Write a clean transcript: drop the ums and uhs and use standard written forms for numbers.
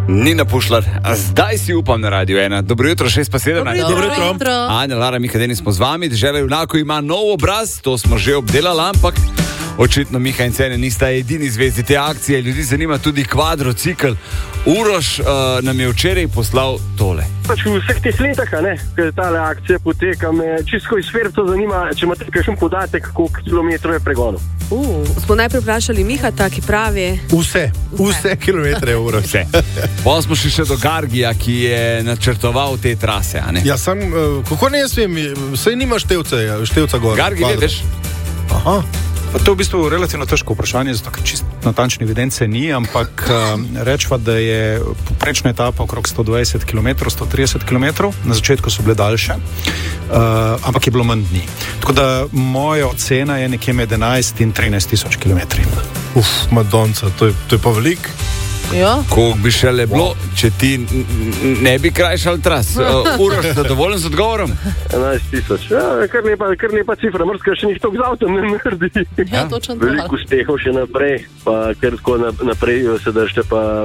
Nina Pušlar, zdaj si upam na Radio 1. Dobro jutro, 6:17. Dobro jutro. Anja, Lara, Miha, Denis smo z vami. Dežela junakov ima nov obraz, to smo že obdelali, ampak očitno Miha in Cene nista edini zvezdi te akcije. Ljudi zanima tudi kvadrocikl. Uroš nam je včeraj poslal tole. Pač v vseh teh letah, ker tale akcija poteka, me čisto iz sferto zanima, če imate kakšen podatek, koliko kilometrov je pregonov. Smo najprej vprašali Miha, ki pravi... Vse kilometre, Uroš. Vse. Pa smo šli še do Gargija, ki je načrtoval te trase, a ne? Ja, kako ne jaz vem, saj nima števca gor. Gargi, veš? Aha. Pa to je v bistvu relativno težko vprašanje, zato ker čisto natančne evidence ni, ampak rečva, da je poprečna etapa okrog 120 km, 130 km, na začetku so bile daljše, ampak je bilo manj dni. Tako da moja ocena je nekje med 11 in 13 tisoč kilometri. Madonca, to je pa velik. Ja. Koliko bi šele bilo, če ti ne bi krajšal tras? Uroš, zadovoljen z odgovorom? 11 tisoč. Ja, kar lepa cifra, mrzka še njih toliko z avtom ne naredi. Ja, točno to. Veliko uspehov še naprej, pa ker tako naprej se držite pa